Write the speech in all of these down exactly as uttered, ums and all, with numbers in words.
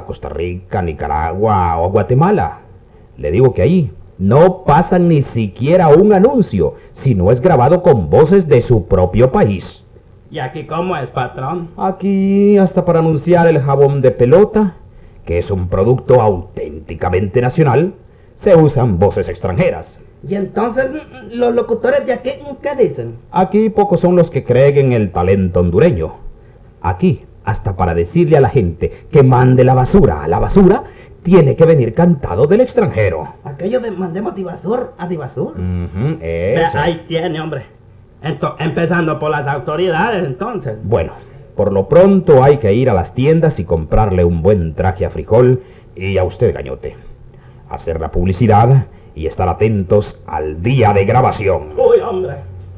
Costa Rica, Nicaragua o a Guatemala. Le digo que ahí no pasan ni siquiera un anuncio si no es grabado con voces de su propio país. ¿Y aquí cómo es, patrón? Aquí hasta para anunciar el jabón de pelota, que es un producto auténticamente nacional, se usan voces extranjeras. ¿Y entonces los locutores de aquí qué dicen? Aquí pocos son los que creen en el talento hondureño. Aquí, hasta para decirle a la gente que mande la basura a la basura, tiene que venir cantado del extranjero. Aquello de mandemos Divasur a Divasur. Uh-huh, eso. Ahí tiene, hombre. Ento- empezando por las autoridades, entonces. Bueno, por lo pronto hay que ir a las tiendas y comprarle un buen traje a Frijol y a usted, Gañote. Hacer la publicidad y estar atentos al día de grabación. ¡Uy, hombre!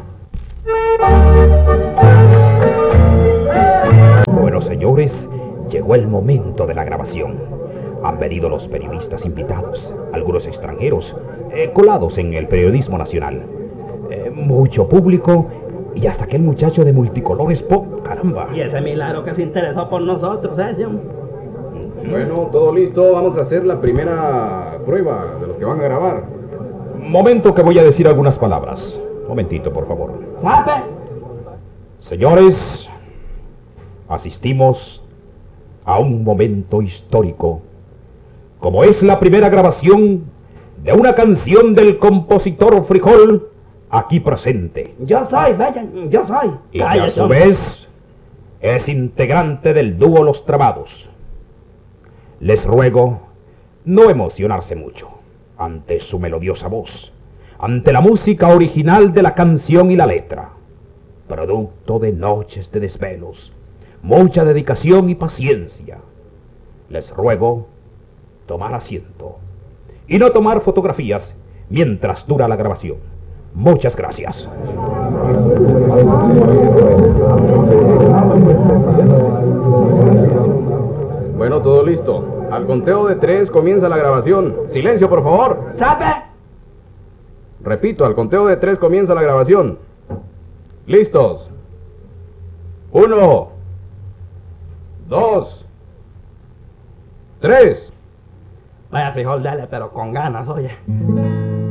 Bueno, señores, llegó el momento de la grabación. Han venido los periodistas invitados, algunos extranjeros, eh, colados en el periodismo nacional. Eh, mucho público y hasta aquel muchacho de multicolores pop, caramba. Y ese milagro que se interesó por nosotros, ¿eh? Bueno, todo listo, vamos a hacer la primera prueba de los que van a grabar. Momento que voy a decir algunas palabras. Momentito, por favor. ¿Sabe? Señores, asistimos a un momento histórico, como es la primera grabación de una canción del compositor Frijol aquí presente. Yo soy, vayan, yo soy. Y que a su vez es integrante del dúo Los Trabados. Les ruego no emocionarse mucho ante su melodiosa voz, ante la música original de la canción y la letra, producto de noches de desvelos, mucha dedicación y paciencia. Les ruego tomar asiento y no tomar fotografías mientras dura la grabación. Muchas gracias. Bueno, todo listo. Al conteo de tres comienza la grabación. Silencio, por favor. ¿Sabe? Repito, al conteo de tres comienza la grabación. ¿Listos? Uno, dos, tres. Vaya, Frijol, dale, pero con ganas, oye.